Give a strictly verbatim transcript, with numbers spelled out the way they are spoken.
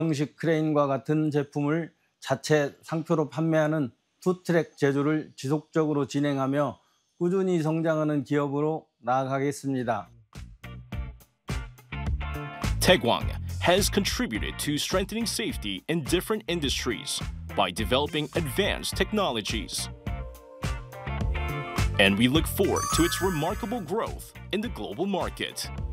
형식 크레인과 같은 제품을 자체 상표로 판매하는 푸드트랙 제조를 지속적으로 진행하며 꾸준히 성장하는 기업으로 나아가겠습니다. Taegwang has contributed to strengthening safety in different industries by developing advanced technologies. And we look forward to its remarkable growth in the global market.